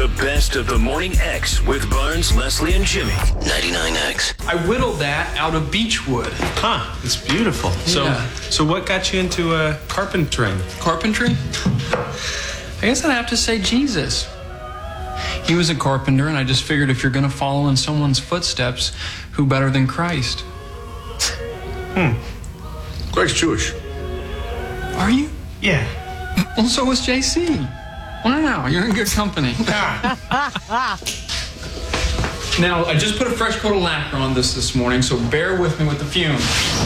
The best of the Morning X with Barnes, Leslie, and Jimmy. 99X. I whittled that out of beech wood. Huh, it's beautiful. Yeah. So what got you into carpentering? Carpentry? I guess I'd have to say Jesus. He was a carpenter, and I just figured if you're going to follow in someone's footsteps, who better than Christ? Greg's Jewish. Are you? Yeah. Well, so was JC. Wow, you're in good company. Now, I just put a fresh coat of lacquer on this morning, so bear with me with the fumes.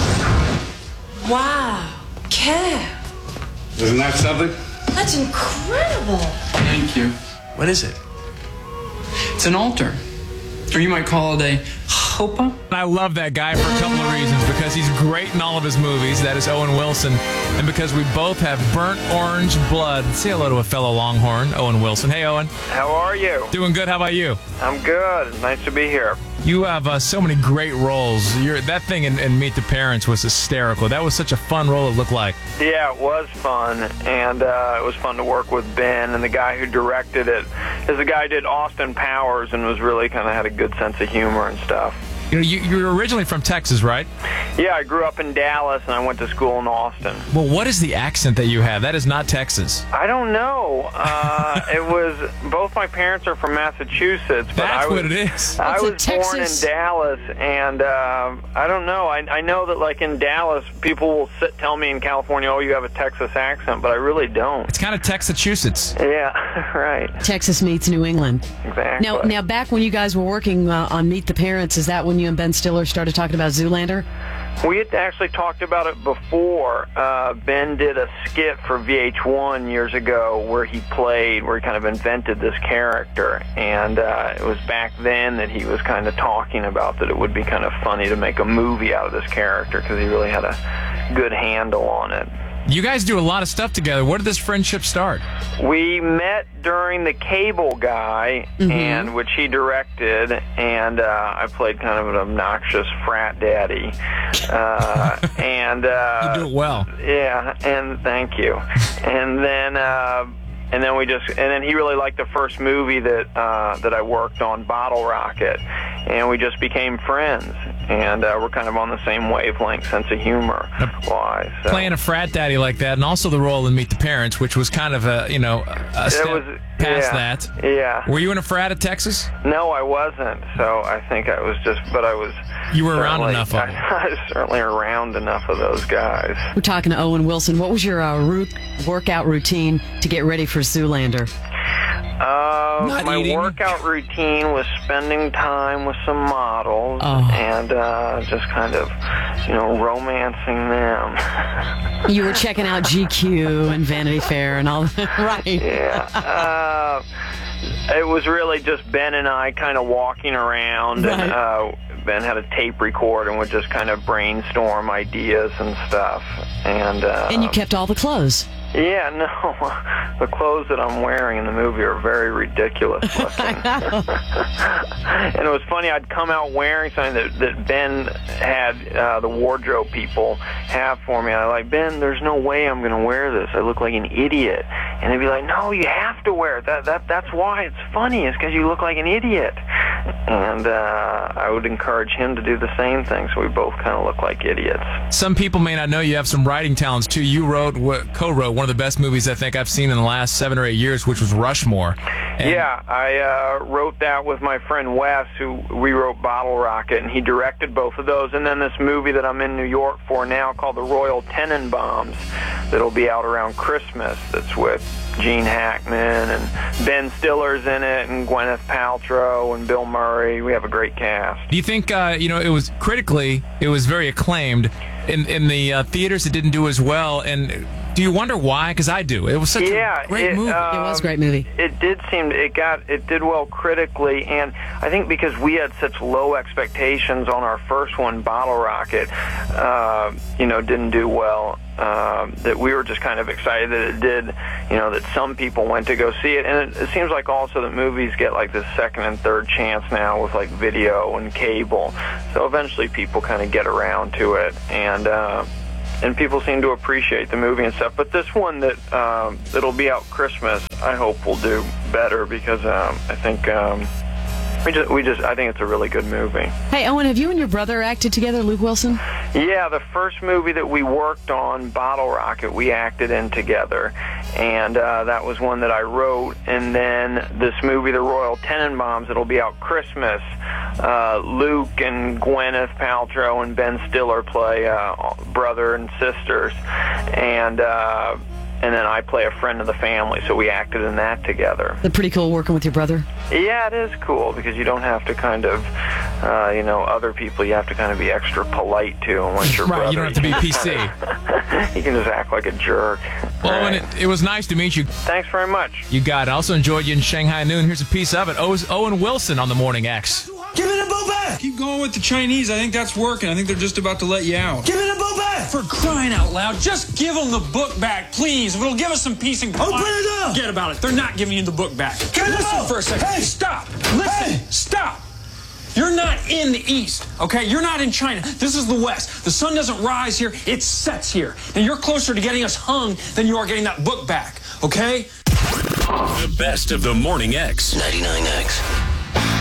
Wow, Kev. Isn't that something? That's incredible. Thank you. What is it? It's an altar. Or you might call it a chuppah. I love that guy for a couple of reasons. Because he's great in all of his movies. That is Owen Wilson. And because we both have burnt orange blood. Say hello to a fellow Longhorn, Owen Wilson. Hey, Owen. How are you? Doing good. How about you? I'm good. Nice to be here. You have so many great roles. That thing in Meet the Parents was hysterical. That was such a fun role, it looked like. Yeah, it was fun, and it was fun to work with Ben, and the guy who directed it is the guy who did Austin Powers and was really kind of had a good sense of humor and stuff. You know, you're originally from Texas, right? Yeah, I grew up in Dallas, and I went to school in Austin. Well, what is the accent that you have? That is not Texas. I don't know. It was, both my parents are from Massachusetts. But That's what it is. I was born in Texas? Dallas, and I don't know. I know that, like, in Dallas, people will tell me in California, oh, you have a Texas accent, but I really don't. It's kind of Texachusetts. Yeah, right. Texas meets New England. Exactly. Now, back when you guys were working on Meet the Parents, is that when you and Ben Stiller started talking about Zoolander? We had actually talked about it before. Ben did a skit for VH1 years ago where he kind of invented this character. And it was back then that he was kind of talking about that it would be kind of funny to make a movie out of this character because he really had a good handle on it. You guys do a lot of stuff together. Where did this friendship start? We met during The Cable Guy, and which he directed, and I played kind of an obnoxious frat daddy. And You do it well. Yeah, and thank you. And then he really liked the first movie that I worked on, Bottle Rocket, and we just became friends. And we're kind of on the same wavelength, sense of humor wise. So. Playing a frat daddy like that, and also the role in Meet the Parents, which was kind of a step past that. Yeah. Were you in a frat at Texas? No, I wasn't. So I think I was but I was. You were around enough of them. I was certainly around enough of those guys. We're talking to Owen Wilson. What was your workout routine to get ready for Zoolander? My workout routine was spending time with some models and just kind of, romancing them. You were checking out GQ and Vanity Fair and all that, right? Yeah. It was really just Ben and I kind of walking around, right. And Ben had a tape recorder and would just kind of brainstorm ideas and stuff. And you kept all the clothes. Yeah, no. The clothes that I'm wearing in the movie are very ridiculous looking. And it was funny, I'd come out wearing something that Ben had the wardrobe people have for me. And I'm like, Ben, there's no way I'm going to wear this. I look like an idiot. And they'd be like, no, you have to wear it. That's why it's funny. It's because you look like an idiot. And I would encourage him to do the same thing, so we both kind of look like idiots. Some people may not know you have some writing talents, too. You co-wrote one of the best movies I think I've seen in the last 7 or 8 years, which was Rushmore. And yeah, I wrote that with my friend Wes, who we wrote Bottle Rocket, and he directed both of those. And then this movie that I'm in New York for now called The Royal Tenenbaums that'll be out around Christmas. That's with Gene Hackman and Ben Stiller's in it, and Gwyneth Paltrow and Bill Murray. We have a great cast. Do you think, it was critically, it was very acclaimed. In the theaters, it didn't do as well, and do you wonder why? Because I do. It was such a great movie. It was a great movie. It did seem it did well critically, and I think because we had such low expectations on our first one, Bottle Rocket, didn't do well. That we were just kind of excited that it did, that some people went to go see it. And it seems like also that movies get like this second and third chance now with like video and cable. So eventually people kind of get around to it. And and people seem to appreciate the movie and stuff. But this one that'll be out Christmas, I hope will do better because I think I think it's a really good movie. Hey, Owen, have you and your brother acted together, Luke Wilson? Yeah, the first movie that we worked on, Bottle Rocket, we acted in together, and that was one that I wrote. And then this movie, The Royal Tenenbaums, it'll be out Christmas. Luke and Gwyneth Paltrow and Ben Stiller play brother and sisters, and then I play a friend of the family, so we acted in that together. Is it pretty cool working with your brother? Yeah, it is cool, because you don't have to kind of, other people you have to kind of be extra polite to. And once your right, brother, you don't have to be PC. You can just act like a jerk. Well, Right. and it was nice to meet you. Thanks very much. You got it. I also enjoyed you in Shanghai Noon. Here's a piece of it. Owen Wilson on the Morning X. Give me the book back! Keep going with the Chinese. I think that's working. I think they're just about to let you out. Give me the book back! For crying out loud, just give them the book back, please. It'll give us some peace and quiet. Open it up! Forget about it. They're not giving you the book back. Get it Listen out! for a second. Hey! Stop. Listen. Hey! Stop. You're not in the East, okay? You're not in China. This is the West. The sun doesn't rise here. It sets here. Now, you're closer to getting us hung than you are getting that book back, okay? The best of the Morning X. 99X.